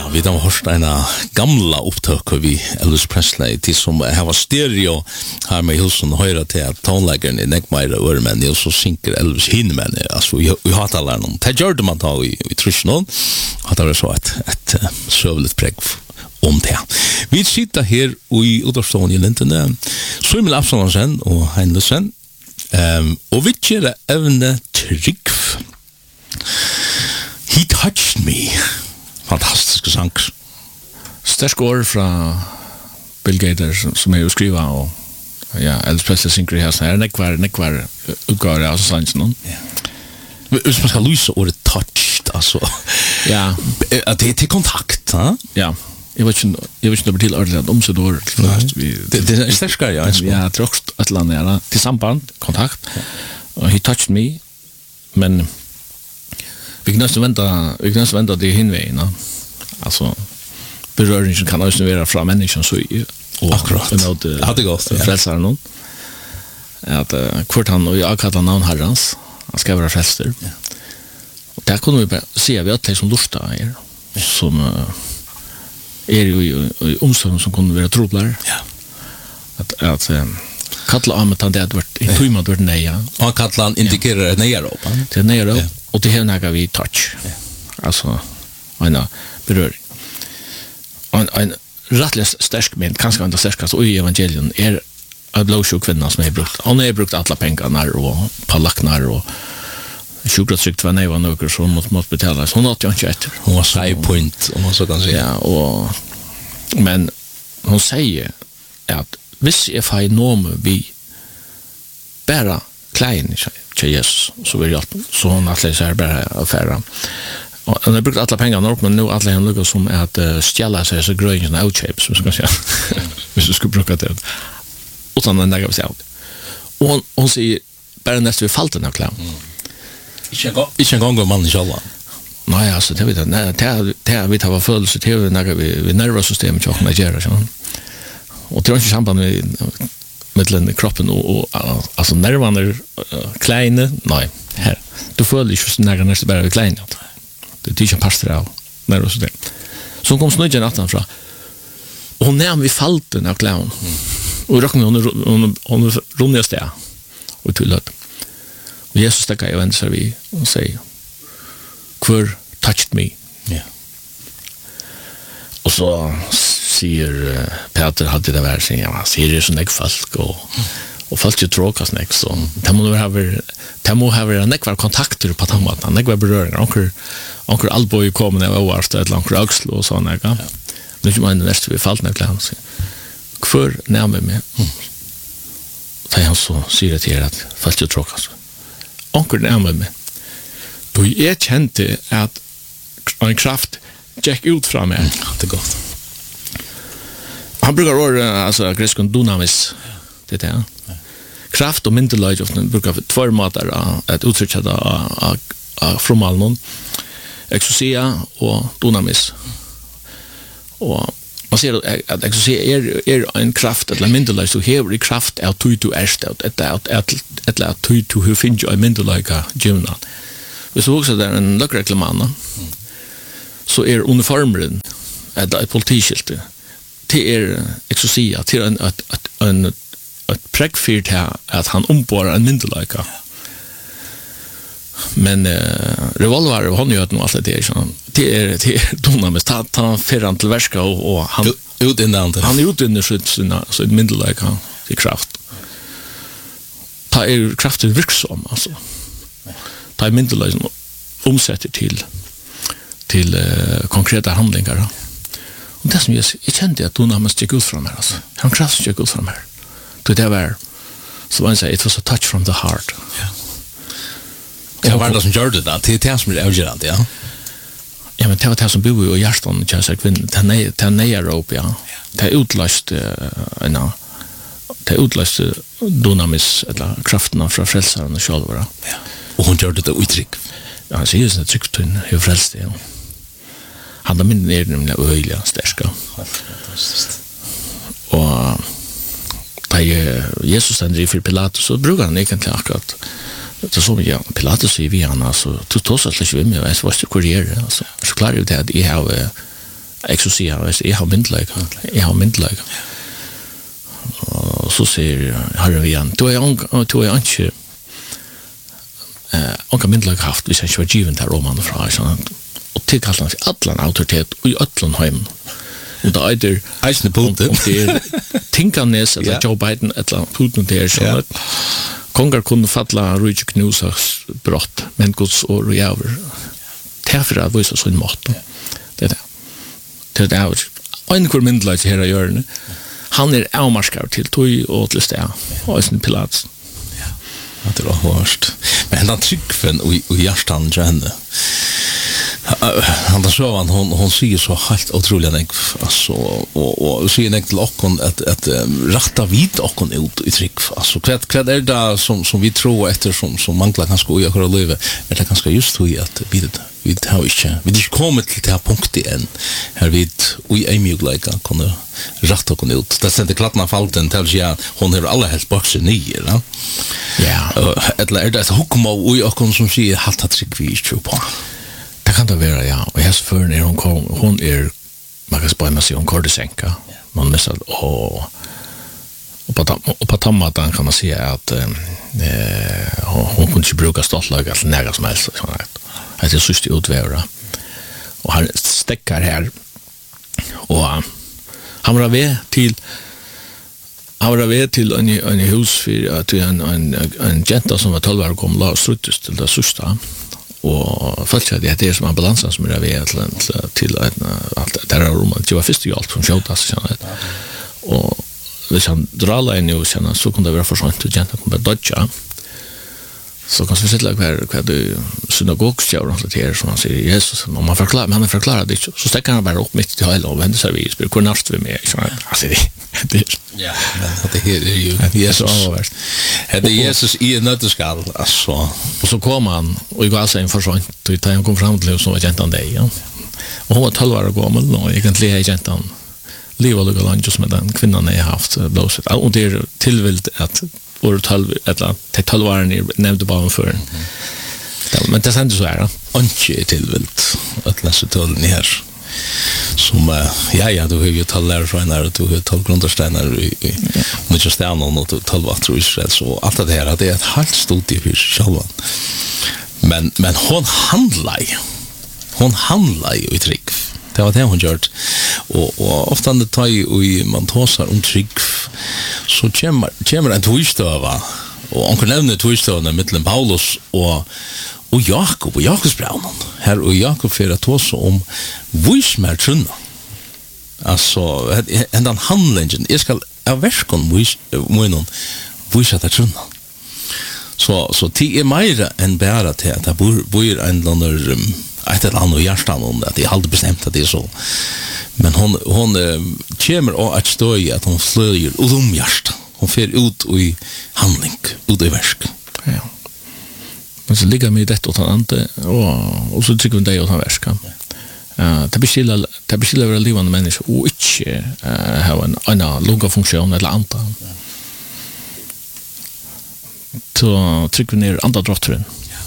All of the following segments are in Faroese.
Ja, vi har hört en gamla upptök vi Elvis Presley till som har stereo här med husen och höra till att tonläggaren i Neckmire och men jag så synker Elvis Hinman alltså vi har alla någon. Det gjorde man då i Trishnon. Hade det så ett sövligt prägg om det. Vi sitter här i Utterstånd i Linten. Symil Absalonsen och Heinlusen. Och vi kör även Trygg. He touched me. Fantastiska sang. Sterk år fra Bill Gates som är skriva och ja, Elvis Presley synger här så här nekvar utgår av sangen. Ja. Hvis man ska lysa ordet touched alltså. Ja, att det är kontakt, va? Ja. Jag vet inte till ordentligt om så då det är starkare ja. Ja, trots ett land ja, till samband, kontakt. Och he touched me. Men vi kan nästan vänta det hinvägen. Alltså beröringen kan också vara från människan så och akkurat. Hade gått frälsaren någon. Att kvart han och jag kallar namn Herrans. Han ska vara frälster. Ja. Och där kunde vi bara se vi att som lusta är som är ju omsorgen som kunde vara troblar. Ja. Att kalla ametan det hade varit i tog man neja. Och kallan indikerar neja då. Det neja då. Och det här när vi touch. Ja. Alltså en beröring. En rättligt stark men kanske inte starkast i evangelien är en blåsjuk kvinna som är brukt. Hon har brukt alla pengarna och pallaknar och sjukvårdstrykt var nej var några som måste betala. Hon har inte ett. Hon var side point om man så kan säga. Ja, och men hon säger att hvis jag får norm vi bara klein till Jesus så vill jag så hon att läsa bara affären. Och han har brukt alla pengarna upp men nu alla han lukkar som att stjäla sig så gröna outshapes som ska säga. Hvis du ska bruka det. Utan den där av och hon säger bara nästan vi fallt den av klam. Ikke en gång man själva. Nej, alltså det vet jag. Det vi tar full så det när vi nervsystemet och kan göra så. Och det är inte samband med kroppen och alltså nervarna är kleina. Nej, här. Du följer ju så när nästan bara kleina. Det är inte pastor av nervsystemet. Så kom snöjen natten från. Och när vi fallt den av clown. Och då hon rundas där. Och tullat. Och Jesus stackar ju vänster vi och säger "Queer touched me." Ja. Och så säger Peter hade det där sen ja, ser det som folk och folk ju tråkas nästa så det må ha en nekvar kontakter på tammat nekvar beröringar onkel Alboy kommer när var så ett långt axel och såna ja. Nu är man nästan vi fallt när klans för närmare med så han så säger det till att folk ju tråkas onkel närmare med då jag kände att en kraft gick ut från mig det är gott. Han brukar alltså greskon dynamis det där. Kraft och mentality of den brukar två måter att uttrycka det från allmän exousia och dynamis. Och man ser att exousia är en kraft eller mentality så här är kraft är to erstat att to hur finns ju en mentality givna. Vi så också där en lackreklamanna. Så är uniformen ett politiskt till exousia till ett präckfyrt här att han ombordar en myndelöka. Men revolver har ju nog allt det så det är dynamiskt att han förran till värska och han han utvinner så en myndelöka till kraft. Ta är kraften verksam alltså. Ta är myndelöka omsätter till konkreta handlingar. Och det som jag kände att hon måste gå ut från här alltså. Han kraftigt gick ut från här. Det var så man säger it was a touch from the heart. Ja. Det var det som gjorde det. Det är det som är avgörande, ja. Ja, men det var det som bor i hjärtan kan jag säga kvinnan. Det är nejarop, ja. Det är utlöst dynamis eller krafterna från frälsaren och själva. Ja. Och hon gjorde det uttryck. Ja, han säger att tryckt hon hur frälst det. Han har min egen öjliga stärska. Och da Jesus ständer i för Pilatus så brukar han egentligen akkurat det som ja, Pilatus säger vi han alltså du tås att lägga med jag vet vad det är alltså så klarar ju det att jag har exorcera, jag har myndlöjka. Och så säger Herren igen, då är inte onka myndlöjka haft, hvis jag inte var given till romanen fra, och tillkallar han sig allan autoritet och i allan hem. Och då är det Eisne Putin. om det är Tinkanes eller Joe Biden eller Putin det så kongar kunde falla rujt knusas brott men Guds ord och jäver. Därför att visa sin makt. Det är en kurmindlöjt här att göra. Han är avmarskad till tog och till steg och sin Pilatus. Ja, det var hårst. Men den tryggfen och hjärtan till henne. Han sa att hon säger så helt otroligt alltså och säger nek till okkon att rätta vid okkon ut i tryck alltså vad är det som vi tror efter som manglar kanske och jag livet är det kanske just hur att vi har inte kommit till det här punkten än här vid och i mjukliga kunna rätta okkon ut det sen det klattna falten till sig hon har alla helt boxen ner ja eller är det ett hukma och okkon som säger halt att tryck vi tror på. Det kan det vara, ja. Och jag för när hon är man kan spara sig om kordesenka. Man missar och på tammatan kan man säga att hon kunde inte bruka stoltlaga till nära som helst. Det är sist utvära. Och han stäckar här. Och han var ved till en hus för att en jenta som var 12 år kom la struttes till det sista. Och först att det är som ambulansen som är vid till att där är rummet. Det var först hjälp som skötas och hvis han drar in nu så kunde det vara för sent att jenta kommer dodja. Så kan vi sätta kvar det synagogstjärn och det som han säger Jesus om man förklarar men han förklarar det så stäcker han bara upp mitt i hela och vänder sig vid spel hur närst vi med alltså det ja men det här är ju Jesus det är Jesus i en nöteskall alltså och så kom han och i gav sig en försvant och han kom fram till som var gentan dig ja och hon var 12 år gammal och egentligen är gentan livaliga landet med den kvinnan jag haft blåset och det är tillvilt att år 12 eller till 12 år ni nämnde bara för men det sen så är inte tillvilt att läsa tullen här som ja du har ju talar från när du har tal grundstenar i mycket sten och 12 att tror Israel så allt det här det är ett helt stort i själva men hon handlar ju i trick. Det var det hon gjort. Och ofta det tar ju man tosar om trygg så kommer en tvistöva och onkel nämnde tvistövarna mellan Paulus och Jakob och Jakobsbraunen. Här och Jakob för att tosa om vismer trunna. Alltså en handlingen jag ska avverkon visa det trunna. Så det är mer än bara till att det bor en lander ett eller annat hjärtan om det. Det är alltid bestämt att det är så. Men hon kommer och att stå i att hon flyger ut hjärtan. Hon fer ut i handling, ut i verk. Ja. Men så ligger med det åt han och så tycker vi det åt han verka. Det bestiller våra livande människor och inte ha en annan lungafunktion eller annan. Så trycker vi ner andra drottaren.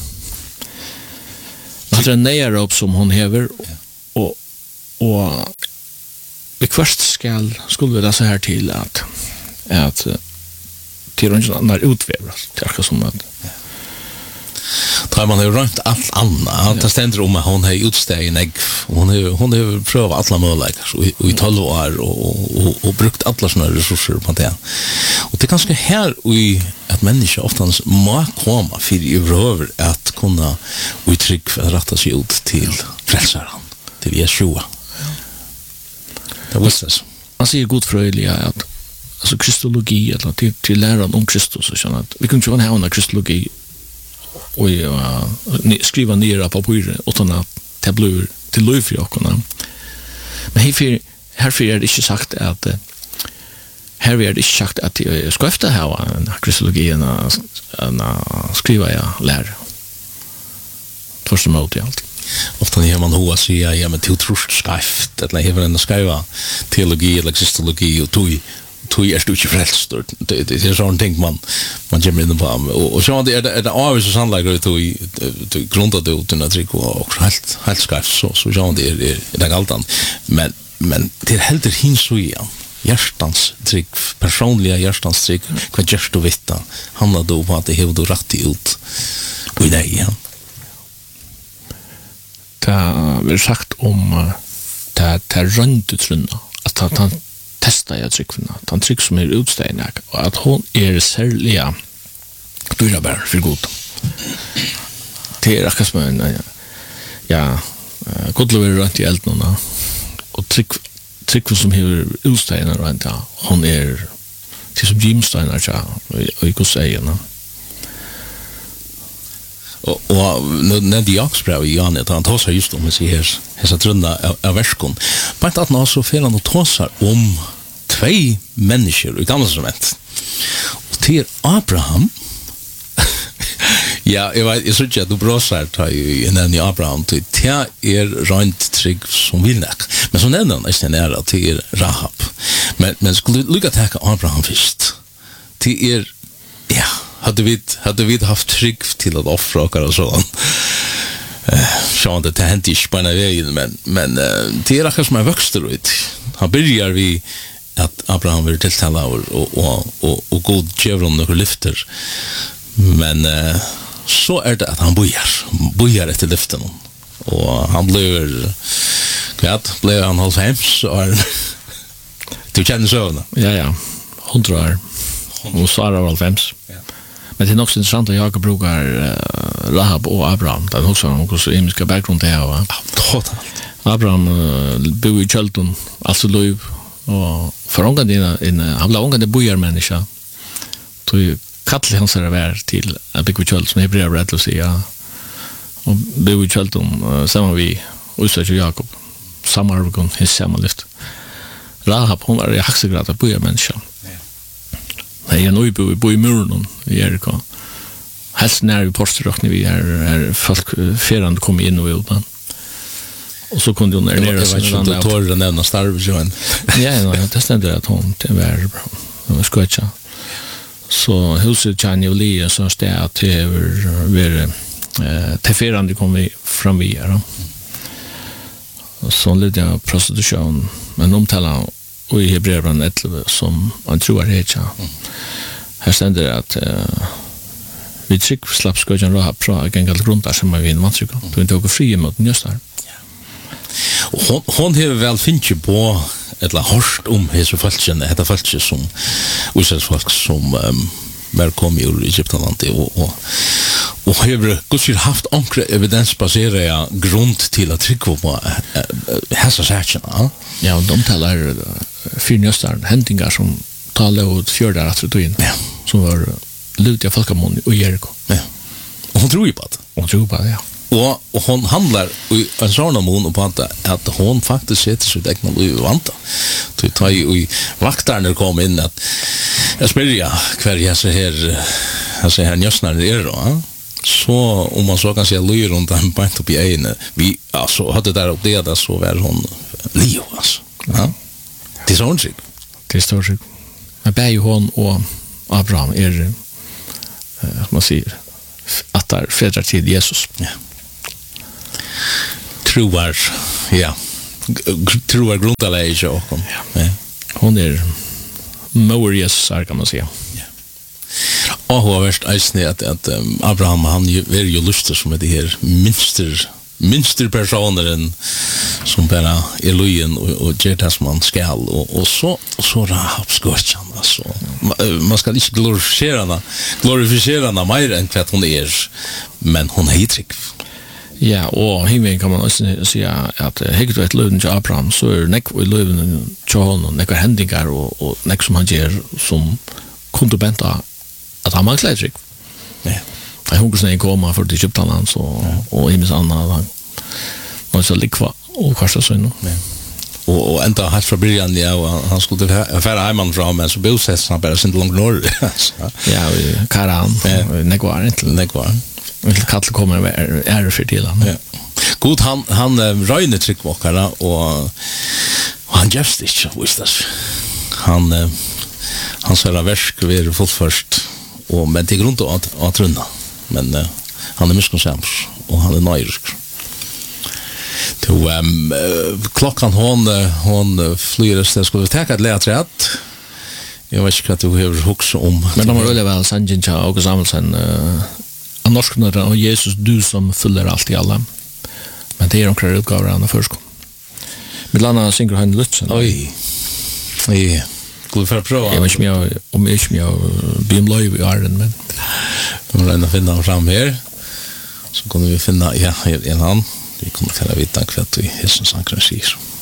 Det är en nejarop som hon hever och vi först skulle vi läsa här till att till röntgen är utvävras till som att tror man har rönt allt annat. Det ständer om att hon har utsteg ägg. Hon har prövat alla möjligheter i 12 år och brukt alla såna resurser på det. Och det är ganska här i att människor ofta må komma för i över att kunna uttryck för att rätta sig ut till frälsaren, till Jeshua. Det var det. Man säger godfröjliga att alltså kristologi eller till läran om Kristus och sånt att vi kunde ju ha en kristologi och skriva ner på papiret utan att det blir till liv för oss. Men härför är det inte sagt att här är det inte sagt att jag ska efter ha en kristologi en skriva jag lär. Först och mot allt. Ofta när man hoa säga ja men till trosskaft eller även en skriva teologi eller kristologi och tog är du inte frälst. Det är sån ting man kommer in på och så det är det avs så sannliga till grundat ut den trick och helt skaft så det är det alltan men men det helder hins og igjen. Hjärstans trygg, personliga hjärstans trygg, vad görs du vita? Handlar då på att det hevur du rätt ut och i dig, ja. Det är sagt om det röntutrunna, att han testar jag tryggfinna, att han trygg som är utstägna, och att hon är särliga dyrabär för god. Det är akkurat som en, godlov är rönt i eldnåna, och tryggven som hever utstägna rönt, hon är till som gymsteinar, och i Guds egen. Og når de jaksbrev i Janet, han tåsar just om hessa trunna av verskon. Bare at han også fer han og tåsar om 2 mennesker i gamla testament. Og til Abraham, ja, jeg synes ikke at du bråsar i nevne Abraham, til det rent trygg som vil nek. Men så nevner han nesten næra til Rahab. Men skulle lukka teka Abraham først. Til ja, hade vi haft trygg till att offra och så. Så det hänt inte på en vägen, men det är akkurat som en vuxter ut. Han börjar vi att Abraham vill tilltala och god djävulen några lyfter. Men så är det att han bojar efter lyften. Och han blev han halvfems och du känner så? Ja, 100 år. Och Sara var halvfems. Men det är också intressant att Jakob brukar Rahab och Abraham. Det är också någon så imiska bakgrund det här. Totalt. Abraham bor i Kjölton, alltså Löv. Och för han blev ångande bojarmänniska. Tog Kattel hans är värd till att bygga i Kjölton, som hebreer rätt att säga. Och bor i Kjölton, samma vi, Usach och Jakob. Samma arvgång, hans samma lyft. Rahab, hon var i haxegrad bojarmänniska. Nej, jag bor i muren i Jericho. Helst när vi postar vi är folk ferande kommer in och ut. Och så kunde hon ner det var inte torra nämna starvsjön. Ja, det stämde att hon det var bra. Det var skotcha. Så huset Chanjoli så är att det är till ferande kommer vi fram via. Och så lite av prostitution, men omtalar och i Hebreerbrevet 11 som man tror det är. Här ständer det att vi tryck slapp skojan Rahab fra gängalt grundar som man vinner matryck. Då inte åker fri emot just där. Hon har väl finnit på ett la hårst om hese falskene, detta falske som Israelsfolk som var kom ur Egyptaland och har Gudsir haft ankre evidensbaserade grund till att trycka på hessa sätterna. Ja, och de talar fyrnjöstar händingar som talar ut fjordar att det in. Ja. Som var lutiga folkamon i Jericho. Ja. Och hon tror ju på det. Hon tror på det, ja. Och hon handlar i en sån mån på att hon faktiskt sätter sig egna liv i vanta. Det tar ju i vaktarna kom in att jag spyrja kvar jag så här njösnar är då. Så om man så kan säga lyr runt en bant upp i en vi alltså hade där upp det där så var hon Leo alltså. Ja. Det är så onsig. Det är så. Men bäj hon och Abraham är man säger att där föräldrar till Jesus. Ja. Troar, ja. Troar grundaläge och ja. Hon är mor Jesus kan man säga. Ja. Och hur värst eisne att Abraham han är ju lustig som det här minster personer som bara är lojen och gör det som man skall och så Rahab skotchan alltså man ska inte glorifiera henne mer än vad hon är men hon är trick. Ja, och himlen kan man också säga att hegget ett löven till Abraham så är nek i löven till honom nekar händingar och nek som han gör som kunde bänta att han manglar trick. Ja. Jag hugger när komma för det Egyptaland så och himles annan man så likva och kasta så nu. Ja. Och ända har från början ja han skulle färra hemman från men så bosätts han bara sin långt norr. Ja, Karan, Negvar inte Negvar. Vilket kall kommer är för till han. Ja. God han röjner tryckvåkarna och han just inte visst han säger verk vi fullt först och men till grund att runda men han är mycket sämst och han är nöjd. Klockan hon flyr det skulle ta ett läträtt. Jag vet inte att du behöver huxa om. Men de har väl väl sanningen till August Samuelsen av norskarna och Jesus du som fyller allt i alla. Men det är de klara utgåvor av förskon. Med landa synger han Lutzen. Oj. Ja. Skulle för prova. Jag vet inte om jag blir live i Arden men vi måste finna han fram här. Så kommer vi finna en han. Vi kommer kunna veta kvart i Helsingfors.